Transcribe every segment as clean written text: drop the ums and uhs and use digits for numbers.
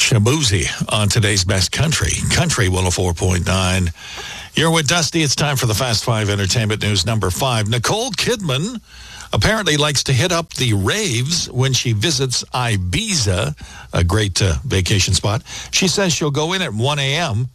Shabuzi on today's Best Country, Country 104.9. You're with Dusty. It's time for the Fast Five Entertainment News number 5. Nicole Kidman apparently likes to hit up the raves when she visits Ibiza, a great vacation spot. She says she'll go in at 1 a.m.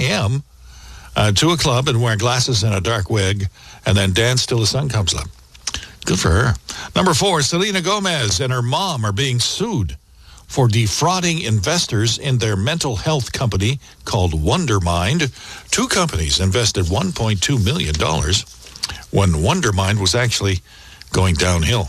To a club and wear glasses and a dark wig and then dance till the sun comes up. Good for her. Number 4, Selena Gomez and her mom are being sued for defrauding investors in their mental health company called Wondermind. 2 companies invested $1.2 million when Wondermind was actually going downhill.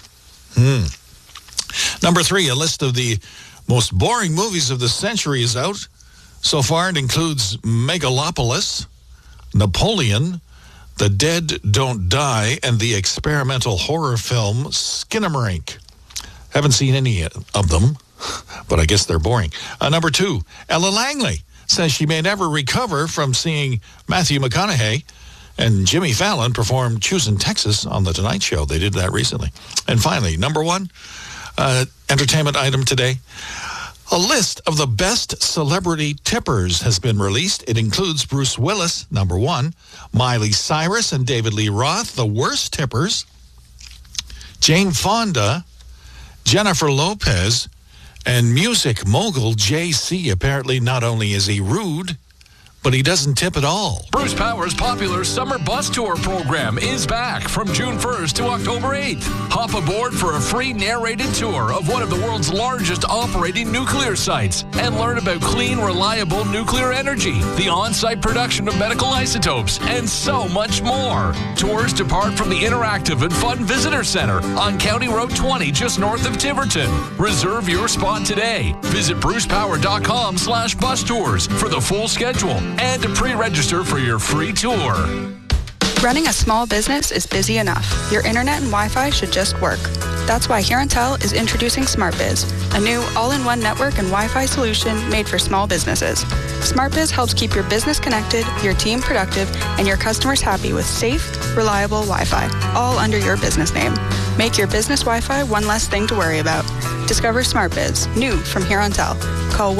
Number 3, a list of the most boring movies of the century is out. So far, it includes Megalopolis, Napoleon, The Dead Don't Die, and the experimental horror film Skinamarink. Haven't seen any of them, but I guess they're boring. Number 2, Ella Langley says she may never recover from seeing Matthew McConaughey and Jimmy Fallon perform Choosing Texas on The Tonight Show. They did that recently. And finally, number 1, entertainment item today. A list of the best celebrity tippers has been released. It includes Bruce Willis, number 1, Miley Cyrus and David Lee Roth, the worst tippers, Jane Fonda, Jennifer Lopez, and music mogul Jay-Z. Apparently, not only is he rude, but he doesn't tip at all. Bruce Power's popular summer bus tour program is back from June 1st to October 8th. Hop aboard for a free narrated tour of one of the world's largest operating nuclear sites and learn about clean, reliable nuclear energy, the on-site production of medical isotopes, and so much more. Tours depart from the interactive and fun visitor center on County Road 20 just north of Tiverton. Reserve your spot today. Visit brucepower.com/bus tours for the full schedule and to pre-register for your free tour. Running a small business is busy enough. Your internet and Wi-Fi should just work. That's why Herontel is introducing SmartBiz, a new all-in-one network and Wi-Fi solution made for small businesses. SmartBiz helps keep your business connected, your team productive, and your customers happy with safe, reliable Wi-Fi, all under your business name. Make your business Wi-Fi one less thing to worry about. Discover SmartBiz, new from Herontel. Call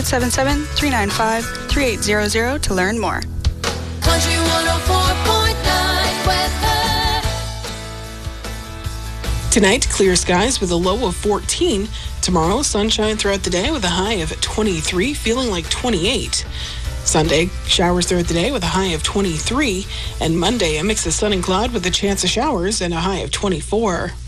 1-877-395-3800 to learn more. Country 104.9 weather. Tonight, clear skies with a low of 14. Tomorrow, sunshine throughout the day with a high of 23, feeling like 28. Sunday, showers throughout the day with a high of 23. And Monday, a mix of sun and cloud with a chance of showers and a high of 24.